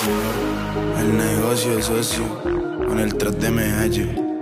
El negocio es socio con el 3 de MH.